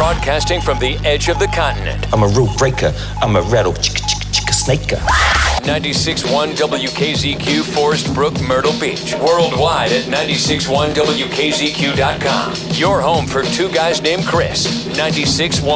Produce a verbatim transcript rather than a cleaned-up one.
Broadcasting from the edge of the continent. I'm a rule breaker. I'm a rattle chicka chicka chicka snaker. ninety-six point one W K Z Q, Forest Brook, Myrtle Beach. Worldwide at ninety-six point one W K Z Q dot com. Your home for two guys named Chris. ninety-six point one